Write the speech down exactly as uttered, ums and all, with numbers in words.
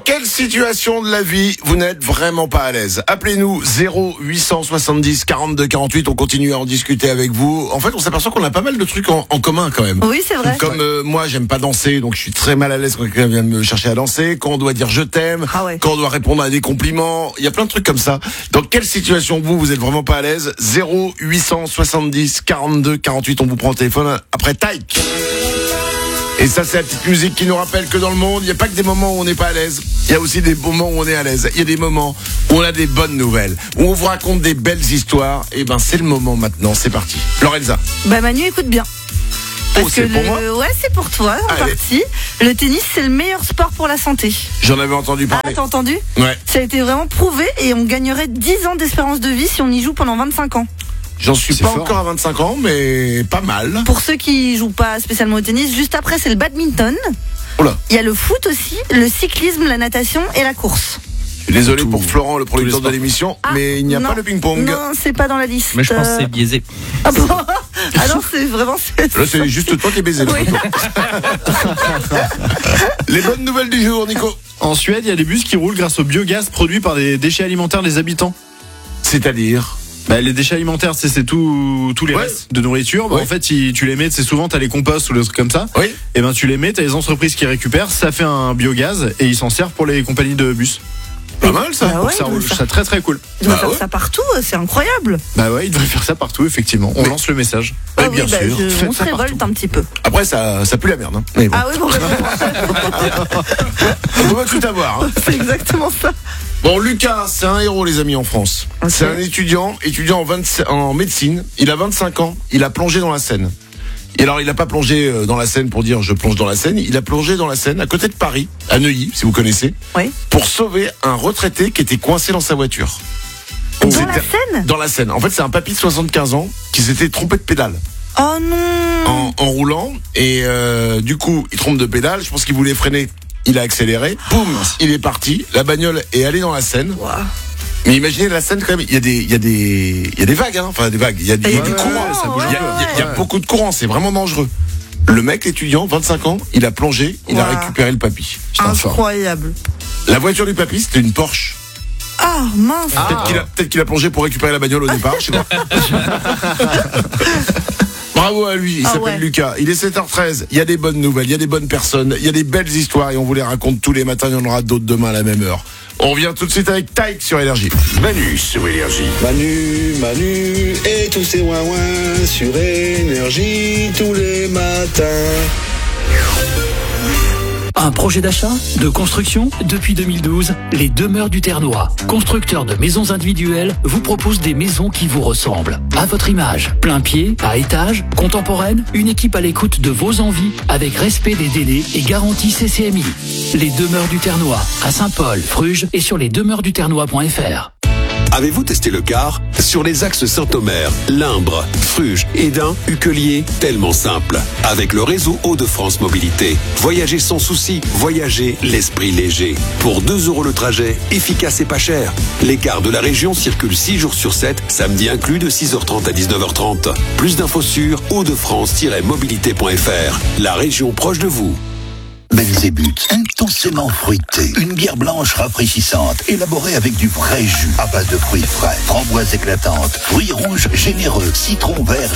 quelle situation de la vie vous n'êtes vraiment pas à l'aise? Appelez-nous zéro huit cent soixante-dix quarante-deux quarante-huit, on continue à en discuter avec vous. En fait, on s'aperçoit qu'on a pas mal de trucs en, en commun quand même. Oui, c'est vrai. Comme euh, moi, j'aime pas danser, donc je suis très mal à l'aise quand quelqu'un vient me chercher à danser. Quand on doit dire je t'aime, Ah ouais. quand on doit répondre à des compliments, il y a plein de trucs comme ça. Dans quelle situation vous, vous êtes vraiment pas à l'aise? Zéro huit cent soixante-dix quarante-deux quarante-huit, on vous prend au téléphone après Taïk. Et ça, c'est la petite musique qui nous rappelle que dans le monde, il n'y a pas que des moments où on n'est pas à l'aise. Il y a aussi des moments où on est à l'aise. Il y a des moments où on a des bonnes nouvelles, où on vous raconte des belles histoires. Et ben, c'est le moment maintenant. C'est parti. Lorenza. Bah Manu, écoute bien. Parce Oh, c'est que pour le... moi ouais, c'est pour toi en Allez. partie. Le tennis, c'est le meilleur sport pour la santé. J'en avais entendu Ah, parler. t'as entendu? Ouais. Ça a été vraiment prouvé et on gagnerait dix ans d'espérance de vie si on y joue pendant vingt-cinq ans. J'en suis C'est pas fort. encore à vingt-cinq ans, mais pas mal. Pour ceux qui jouent pas spécialement au tennis, juste après, c'est le badminton. Oula. Il y a le foot aussi, le cyclisme, la natation et la course. Je suis désolé Tout- pour Florent, le producteur tous de les l'émission, Ah, mais il n'y a non. pas le ping-pong. Non, c'est pas dans la liste. Mais je pense que Euh, c'est biaisé. Ah, bon ah non, c'est vraiment... c'est- Là, c'est juste toi qui es baisé. Oui. Les bonnes nouvelles du jour, Nico. En Suède, il y a des bus qui roulent grâce au biogaz produit par des déchets alimentaires des habitants. C'est-à-dire Bah, les déchets alimentaires, c'est, c'est tout, tous les Ouais. restes de nourriture. Bah, Ouais. En fait, si tu les mets, c'est souvent, t'as les composts ou des trucs comme ça. Oui. Et ben, tu les mets, t'as les entreprises qui récupèrent, ça fait un biogaz et ils s'en servent pour les compagnies de bus. Pas mal ça. Ah Donc ouais, ça ils roule, doivent faire- ça très très cool. ils doivent Bah faire ouais. ça partout, c'est incroyable. Bah ouais, ils devraient faire ça partout, effectivement. On Mais- lance le message. Ouais, Ah bien oui, bah, sûr. je- Faites on ça se révolte partout. un petit peu. Après, ça, ça pue la merde. Hein. Mais bon. Ah oui, bon, On va tout avoir. Hein. c'est exactement ça. Bon, Lucas, c'est un héros, les amis, en France. Ok. C'est un étudiant, étudiant en, vingt en médecine. Il a vingt-cinq ans. Il a plongé dans la Seine. Et alors, il n'a pas plongé euh, dans la Seine pour dire je plonge dans la Seine. Il a plongé dans la Seine, à côté de Paris, à Neuilly, si vous connaissez, Oui. pour sauver un retraité qui était coincé dans sa voiture. Dans C'était- la Seine? Dans la Seine. En fait, c'est un papy de soixante-quinze ans qui s'était trompé de pédale Oh non. en, en roulant. Et euh, du coup, il trompe de pédale. Je pense qu'il voulait freiner. Il a accéléré. Boum, il est parti. La bagnole est allée dans la Seine. Ouah. Mais imaginez la Seine quand même. Il y a des, il y a des, il y a des vagues. Hein. Enfin, des vagues. Il y a, des- il y a Ouais, du ouais, courant. ça bouge Il y a, un peu. il y a- il y a Ouais. beaucoup de courant. C'est vraiment dangereux. Le mec, l'étudiant, vingt-cinq ans, il a plongé. Il a Ouah. récupéré le papy. Putain, fort. Incroyable. La voiture du papy, c'était une Porsche. Ah mince. Peut-être qu'il a, peut-être qu'il a plongé pour récupérer la bagnole au départ, je sais pas. Bravo à lui, il Ah s'appelle ouais. Lucas. Il est sept heures treize, il y a des bonnes nouvelles, il y a des bonnes personnes, il y a des belles histoires et on vous les raconte tous les matins, il y en aura d'autres demain à la même heure. On revient tout de suite avec Taïk sur Énergie. Manu sur Énergie. Manu, Manu et tous ces ouin-ouin sur Énergie tous les matins. Un projet d'achat, de construction? Depuis deux mille douze, les Demeures du Ternois, constructeurs de maisons individuelles, vous proposent des maisons qui vous ressemblent. À votre image, plein pied, à étage, contemporaine, une équipe à l'écoute de vos envies, avec respect des délais et garantie C C M I. Les Demeures du Ternois, à Saint-Paul, Fruges et sur les demeures du ternois point f r. Avez-vous testé le car? Sur les axes Saint-Omer, Limbre, Fruges, Édin, Uquelier, tellement simple. Avec le réseau Hauts-de-France Mobilité. Voyagez sans souci, voyagez l'esprit léger. Pour deux euros le trajet, efficace et pas cher. Les cars de la région circulent six jours sur sept, samedi inclus de six heures trente à dix-neuf heures trente. Plus d'infos sur hauts de france tiret mobilité point f r. La région proche de vous. Belzébuth, intensément fruité. Une bière blanche rafraîchissante, élaborée avec du vrai jus, à base de fruits frais, framboises éclatantes, fruits rouges généreux, citron vert